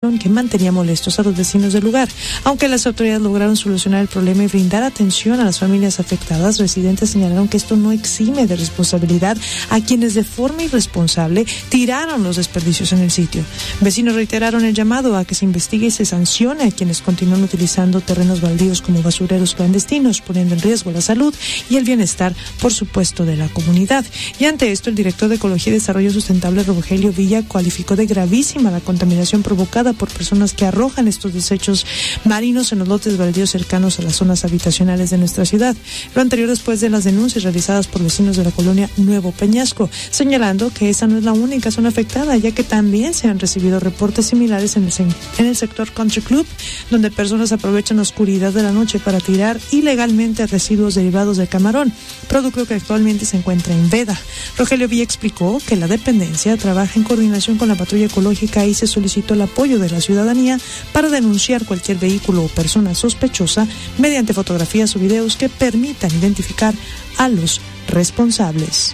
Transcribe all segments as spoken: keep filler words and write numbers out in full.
que mantenía molestos a los vecinos del lugar. Aunque las autoridades lograron solucionar el problema y brindar atención a las familias afectadas, residentes señalaron que esto no exime de responsabilidad a quienes de forma irresponsable tiraron los desperdicios en el sitio. Vecinos reiteraron el llamado a que se investigue y se sancione a quienes continúan utilizando terrenos baldíos como basureros clandestinos, poniendo en riesgo la salud y el bienestar, por supuesto, de la comunidad. Y ante esto, el director de Ecología y Desarrollo Sustentable, Rogelio Villa, calificó de gravísima la contaminación provocada por personas que arrojan estos desechos marinos en los lotes baldíos cercanos a las zonas habitacionales de nuestra ciudad. Lo anterior después de las denuncias realizadas por vecinos de la colonia Nuevo Peñasco, señalando que esa no es la única zona afectada, ya que también se han recibido reportes similares en el, en el sector Country Club, donde personas aprovechan la oscuridad de la noche para tirar ilegalmente residuos derivados del camarón, producto que actualmente se encuentra en veda. Rogelio Villa explicó que la dependencia trabaja en coordinación con la patrulla ecológica y se solicitó el apoyo de la ciudadanía para denunciar cualquier vehículo o persona sospechosa mediante fotografías o videos que permitan identificar a los responsables.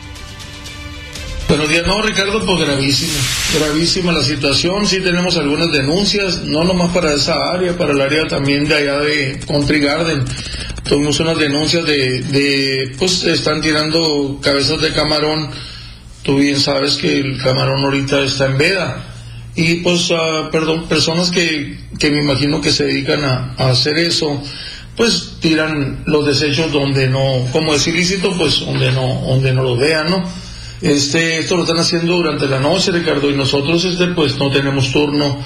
Buenos días, no, Ricardo, pues gravísima, gravísima la situación. Sí tenemos algunas denuncias, no nomás para esa área, para el área también de allá de Country Garden. Tuvimos unas denuncias de, de, pues están tirando cabezas de camarón. Tú bien sabes que el camarón ahorita está en veda. Y pues, uh, perdón, personas que, que me imagino que se dedican a, a hacer eso, pues tiran los desechos donde no, como es ilícito, pues donde no, donde no lo vean, ¿no? Este, esto lo están haciendo durante la noche, Ricardo, y nosotros, este, pues no tenemos turno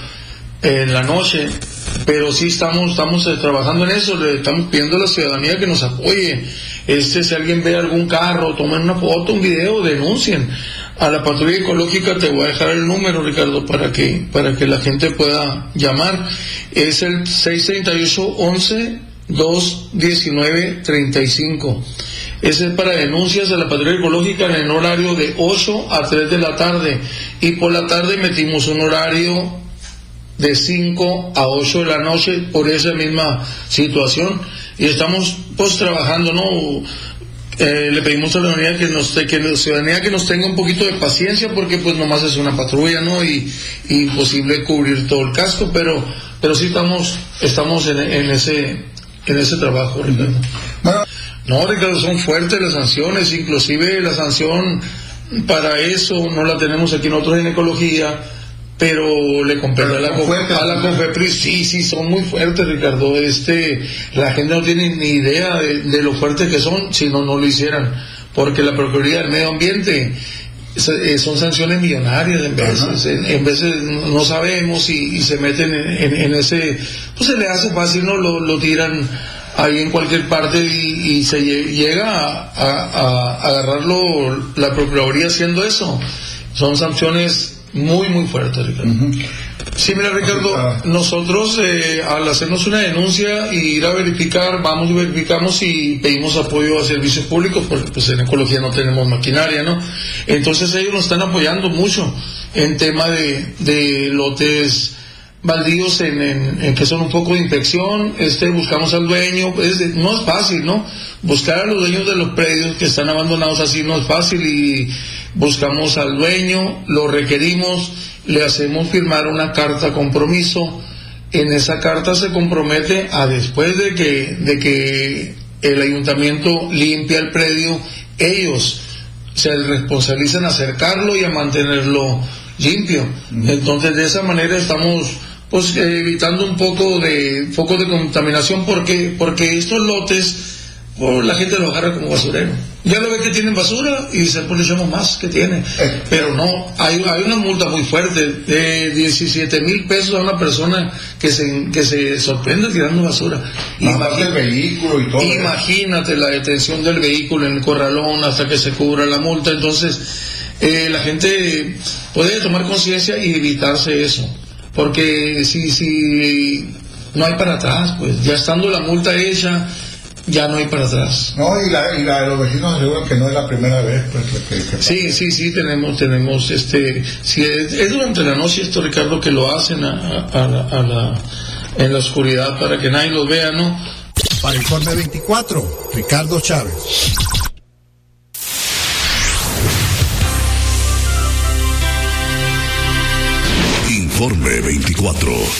en la noche, pero sí estamos, estamos eh, trabajando en eso, le estamos pidiendo a la ciudadanía que nos apoye. Este, si alguien ve algún carro, tomen una foto, un video, denuncien. A la patrulla ecológica te voy a dejar el número, Ricardo, para que para que la gente pueda llamar. Es el seis treinta y ocho, once, dos diecinueve, treinta y cinco. Ese es para denuncias a la patrulla ecológica en el horario de ocho a tres de la tarde. Y por la tarde metimos un horario de cinco a ocho de la noche por esa misma situación. Y estamos pues trabajando, ¿no? Eh, le pedimos a la ciudadanía que nos, que la ciudadanía que nos tenga un poquito de paciencia, porque pues nomás es una patrulla, ¿no? Y, y imposible cubrir todo el casco, pero pero sí estamos estamos en, en ese en ese trabajo, Ricardo. Bueno. No, Ricardo, son fuertes las sanciones, inclusive la sanción para eso no la tenemos aquí nosotros en ecología, pero le compete a la, a la COFEPRIS. Sí, sí, son muy fuertes, Ricardo. Este, la gente no tiene ni idea de, de lo fuertes que son si no, no lo hicieran, porque la Procuraduría del Medio Ambiente son sanciones millonarias en veces, en, en veces no sabemos y, y se meten en, en, en ese, pues se le hace fácil, no lo, lo tiran ahí en cualquier parte y, y se llega a, a, a agarrarlo la Procuraduría haciendo eso. Son sanciones muy muy fuerte, Ricardo. Uh-huh. Sí, mira, Ricardo, uh-huh. nosotros eh, al hacernos una denuncia y ir a verificar, vamos y verificamos y pedimos apoyo a servicios públicos, porque pues en ecología no tenemos maquinaria, ¿no? Entonces ellos nos están apoyando mucho en tema de, de lotes baldíos en, en, en que son un poco de inspección. Este, buscamos al dueño, es, no es fácil, ¿no? Buscar a los dueños de los predios que están abandonados así no es fácil, y buscamos al dueño, lo requerimos, le hacemos firmar una carta compromiso. En esa carta se compromete a, después de que, de que el ayuntamiento limpia el predio, ellos se responsabilizan a acercarlo y a mantenerlo limpio. Uh-huh. Entonces de esa manera estamos pues eh, evitando un poco de foco de contaminación, porque porque estos lotes pues, la gente los agarra como basurero. Ya lo ve que tienen basura y se pone echamos más que tiene, pero no, hay hay una multa muy fuerte de diecisiete mil pesos a una persona que se que se sorprende tirando basura. Imagínate el vehículo y todo. Imagínate la detención del vehículo en el corralón hasta que se cubra la multa. Entonces eh, la gente puede tomar conciencia y evitarse eso, porque si si no hay para atrás, pues ya estando la multa hecha, ya no hay para atrás. No, y la, y la de los vecinos aseguran que no es la primera vez, pues. Que, que sí, sí, sí, tenemos, tenemos, este, si es, es durante la noche esto, Ricardo, que lo hacen a, a, a, la, a la, en la oscuridad para que nadie los vea, ¿no? Para Informe veinticuatro, Ricardo Chávez. Informe veinticuatro.